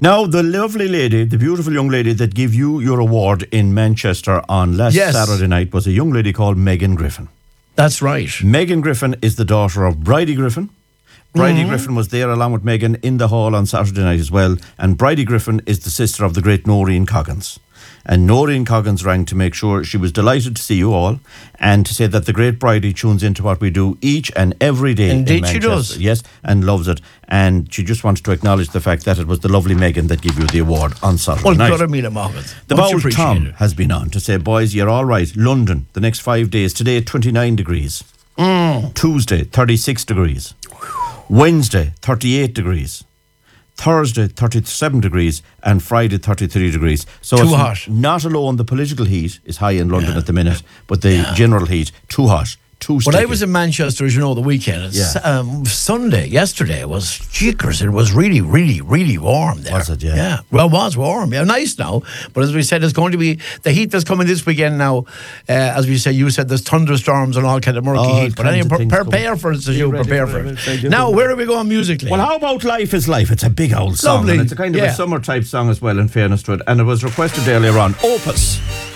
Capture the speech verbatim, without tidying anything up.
Now, the lovely lady, the beautiful young lady that gave you your award in Manchester on last Yes. Saturday night was a young lady called Megan Griffin. That's right. Megan Griffin is the daughter of Bridie Griffin. Bridie Mm-hmm. Griffin was there along with Megan in the hall on Saturday night as well. And Bridie Griffin is the sister of the great Noreen Coggins. And Noreen Coggins rang to make sure she was delighted to see you all and to say that the great Bridie tunes into what we do each and every day. Indeed in she Manchester. does. Yes, and loves it. And she just wanted to acknowledge the fact that it was the lovely Megan that gave you the award on Saturday Well, night. good Amina Mohammed. The Much Bowl Tom appreciated. has been on to say, boys, you're all right. London, the next five days. Today, twenty-nine degrees. Mm. Tuesday, thirty-six degrees. Wednesday, thirty-eight degrees. Thursday, thirty-seven degrees. And Friday, thirty-three degrees. So Too it's hot. Not alone the political heat is high in London Yeah. at the minute, but the Yeah. general heat, too hot. Too When sticky. I was in Manchester, as you know, the weekend, it's, Yeah. um, Sunday, yesterday, was jiggers. It was really, really, really warm there. Was it, yeah? Yeah. Well, it was warm. Yeah, nice now. But as we said, it's going to be the heat that's coming this weekend now. Uh, as we say, you said there's thunderstorms and all kind of murky All heat. But kinds anyway, of pre- things prepare coming. for it as You you ready prepare for for it? it. I do. Now, where are we going musically? Well, how about Life is Life? It's a big old song. Lovely. And it's a kind of Yeah. a summer type song as well, in fairness to it. And it was requested earlier on. Opus.